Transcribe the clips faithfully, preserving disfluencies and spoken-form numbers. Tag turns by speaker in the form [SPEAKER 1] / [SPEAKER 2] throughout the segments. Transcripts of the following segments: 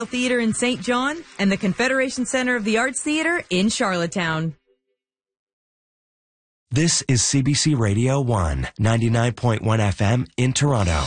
[SPEAKER 1] Theater in Saint John and the Confederation Center of the Arts Theater in Charlottetown.
[SPEAKER 2] This is C B C Radio one, ninety-nine point one F M in Toronto.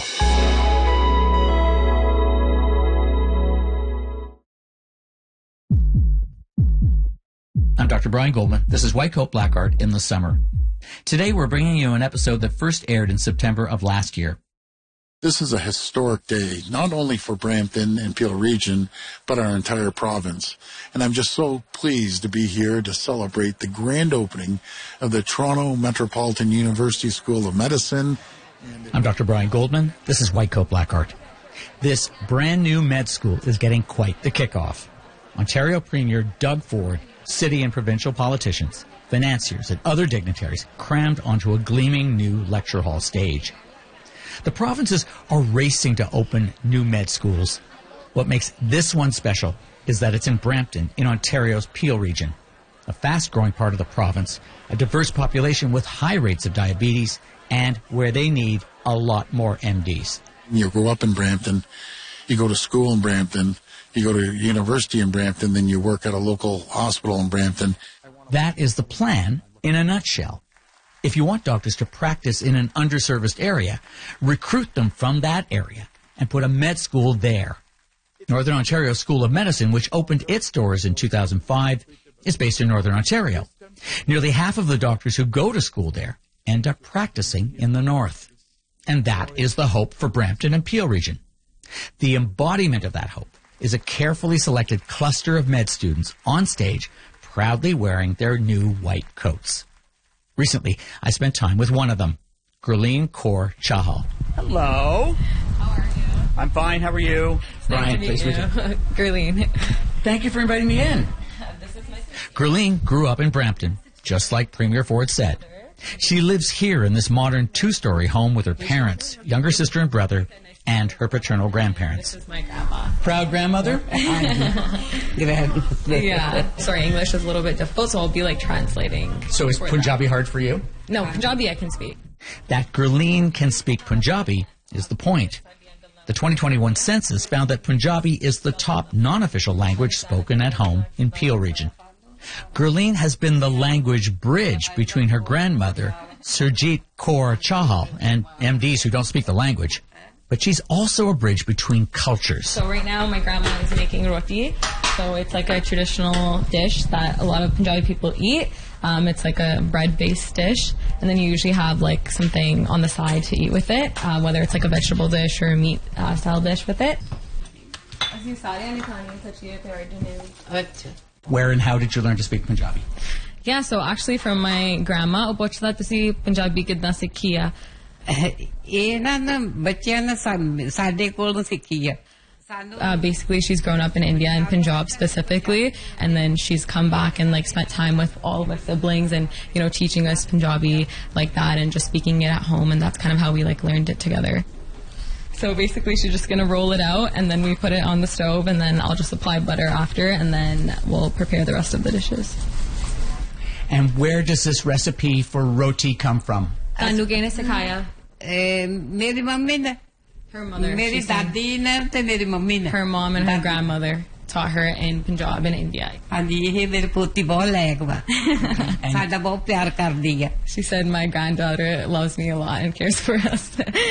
[SPEAKER 3] I'm Doctor Brian Goldman. This is White Coat Black Art in the Summer. Today we're bringing you an episode that first aired in September of last year.
[SPEAKER 4] This is a historic day, not only for Brampton and Peel Region, but our entire province. And I'm just so pleased to be here to celebrate the grand opening of the Toronto Metropolitan University School of Medicine.
[SPEAKER 3] I'm Doctor Brian Goldman. This is White Coat Black Art. This brand new med school is getting quite the kickoff. Ontario Premier Doug Ford, city and provincial politicians, financiers, and other dignitaries crammed onto a gleaming new lecture hall stage. The provinces are racing to open new med schools. What makes this one special is that it's in Brampton, in Ontario's Peel region, a fast-growing part of the province, a diverse population with high rates of diabetes, and where they need a lot more M Ds.
[SPEAKER 4] You grow up in Brampton, you go to school in Brampton, you go to university in Brampton, then you work at a local hospital in Brampton.
[SPEAKER 3] That is the plan in a nutshell. If you want doctors to practice in an underserviced area, recruit them from that area and put a med school there. Northern Ontario School of Medicine, which opened its doors in two thousand five, is based in Northern Ontario. Nearly half of the doctors who go to school there end up practicing in the north. And that is the hope for Brampton and Peel region. The embodiment of that hope is a carefully selected cluster of med students on stage, proudly wearing their new white coats. Recently, I spent time with one of them, Gurleen Kaur Chahal.
[SPEAKER 5] Hello.
[SPEAKER 6] How are you?
[SPEAKER 5] I'm fine. How are you?
[SPEAKER 3] Brian, please meet you.
[SPEAKER 6] Gurleen.
[SPEAKER 3] Thank you for inviting me in.
[SPEAKER 6] This is my sister.
[SPEAKER 3] Gurleen grew up in Brampton, just like Premier Ford said. She lives here in this modern two-story home with her parents, younger sister and brother, and her paternal grandparents.
[SPEAKER 6] This is my grandma.
[SPEAKER 3] Proud grandmother?
[SPEAKER 6] Yeah. Sorry, English is a little bit difficult, so I'll be like translating.
[SPEAKER 3] So is Punjabi hard for you?
[SPEAKER 6] No, Punjabi I can speak.
[SPEAKER 3] That Gurleen can speak Punjabi is the point. The twenty twenty-one census found that Punjabi is the top non-official language spoken at home in Peel region. Gurleen has been the language bridge between her grandmother, Surjit Kaur Chahal, and M Ds who don't speak the language. But she's also a bridge between cultures.
[SPEAKER 6] So right now my grandma is making roti. So it's like a traditional dish that a lot of Punjabi people eat. Um, it's like a bread-based dish. And then you usually have like something on the side to eat with it, uh, whether it's like a vegetable dish or a meat-style uh, dish with it.
[SPEAKER 3] Where and how did you learn to speak Punjabi?
[SPEAKER 6] Yeah, so actually from my grandma, ਉਹ ਪੁੱਛਦਾ ਤੁਸੀਂ ਪੰਜਾਬੀ ਕਿੱਦਾਂ ਸਿੱਖੀ ਆ?
[SPEAKER 7] ਇਹਨਾਂ ਨਾ ਬੱਚਿਆਂ ਨੇ ਸਾਡੇ ਕੋਲੋਂ ਸਿੱਖੀ ਆ.
[SPEAKER 6] Uh, basically, she's grown up in India and Punjab specifically, and then she's come back and like spent time with all of our siblings and, you know, teaching us Punjabi like that and just speaking it at home, and that's kind of how we like learned it together. So basically, she's just gonna roll it out, and then we put it on the stove, and then I'll just apply butter after, and then we'll prepare the rest of the dishes.
[SPEAKER 3] And where does this recipe for roti come from?
[SPEAKER 6] Tanu kehne sikhaya?
[SPEAKER 7] मेरी mummy ने,
[SPEAKER 6] Her mother.
[SPEAKER 7] मेरी दादी ने ते मेरी mummy ने.
[SPEAKER 6] Her mom and her grandmother taught her in Punjab in India.
[SPEAKER 7] हाँ जी, ये मेरी पोती बहुत लायक बा. साडा बहुत प्यार करदी है.
[SPEAKER 6] She said my granddaughter loves me a lot and cares for us.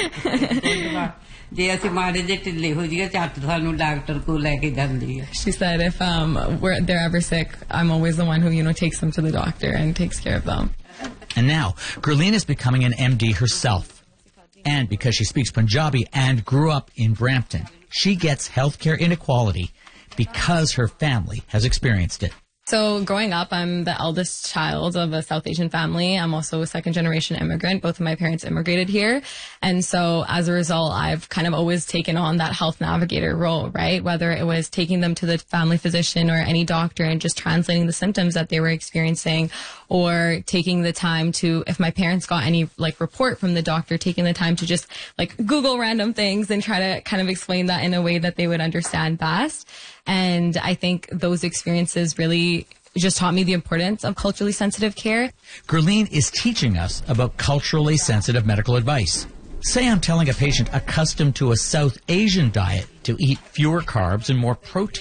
[SPEAKER 7] ਜੇ ਅਸੀਂ ਮਾੜੇ ਜਿਹੇ ਢਿੱਲੇ ਹੋ ਜਾਈਏ ਝੱਟ ਸਾਨੂੰ ਡਾਕਟਰ ਕੋਲ ਲੈ ਕੇ ਜਾਂਦੀ ਹੈ.
[SPEAKER 6] She said if um we're they're ever sick, I'm always the one who, you know, takes them to the doctor and takes care of them.
[SPEAKER 3] And now, Gurleen is becoming an M D herself. And because she speaks Punjabi and grew up in Brampton, she gets healthcare inequality because her family has experienced it.
[SPEAKER 6] So growing up, I'm the eldest child of a South Asian family. I'm also a second generation immigrant. Both of my parents immigrated here. And so as a result, I've kind of always taken on that health navigator role, right? Whether it was taking them to the family physician or any doctor and just translating the symptoms that they were experiencing, or taking the time to, if my parents got any like report from the doctor, taking the time to just like Google random things and try to kind of explain that in a way that they would understand best. And I think those experiences really just taught me the importance of culturally sensitive care.
[SPEAKER 3] Gurleen is teaching us about culturally sensitive medical advice. Say I'm telling a patient accustomed to a South Asian diet to eat fewer carbs and more protein.